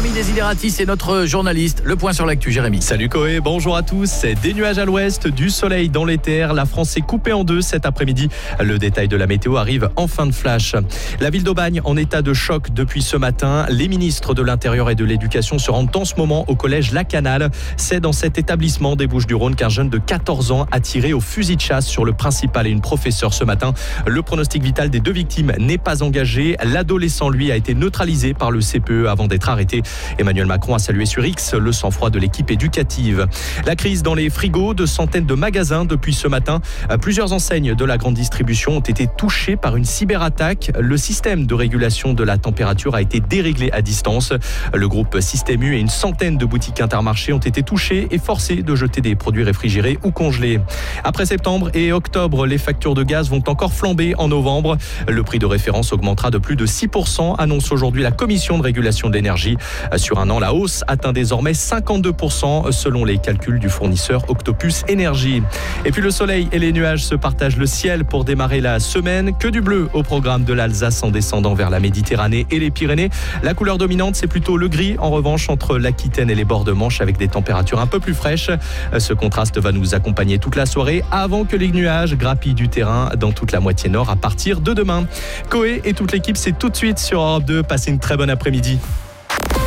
Jérémy Desideratis est notre journaliste. Le point sur l'actu, Jérémy. Salut Koé, bonjour à tous. Des nuages à l'ouest, du soleil dans les terres. La France est coupée en deux cet après-midi. Le détail de la météo arrive en fin de flash. La ville d'Aubagne en état de choc depuis ce matin. Les ministres de l'Intérieur et de l'Éducation se rendent en ce moment au collège La Canale. C'est dans cet établissement des Bouches-du-Rhône qu'un jeune de 14 ans a tiré au fusil de chasse sur le principal et une professeure ce matin. Le pronostic vital des deux victimes n'est pas engagé. L'adolescent, lui, a été neutralisé par le CPE avant d'être arrêté. Emmanuel Macron a salué sur X le sang-froid de l'équipe éducative. La crise dans les frigos de centaines de magasins depuis ce matin. Plusieurs enseignes de la grande distribution ont été touchées par une cyberattaque. Le système de régulation de la température a été déréglé à distance. Le groupe Système U et une centaine de boutiques Intermarché ont été touchées et forcées de jeter des produits réfrigérés ou congelés. Après septembre et octobre, les factures de gaz vont encore flamber en novembre. Le prix de référence augmentera de plus de 6%, annonce aujourd'hui la Commission de régulation de l'énergie. Sur un an, la hausse atteint désormais 52% selon les calculs du fournisseur Octopus Énergie. Et puis le soleil et les nuages se partagent le ciel pour démarrer la semaine. Que du bleu au programme de l'Alsace en descendant vers la Méditerranée et les Pyrénées. La couleur dominante, c'est plutôt le gris en revanche entre l'Aquitaine et les bords de Manche avec des températures un peu plus fraîches. Ce contraste va nous accompagner toute la soirée avant que les nuages grappillent du terrain dans toute la moitié nord à partir de demain. Koé et toute l'équipe, c'est tout de suite sur Europe 2. Passez une très bonne après-midi.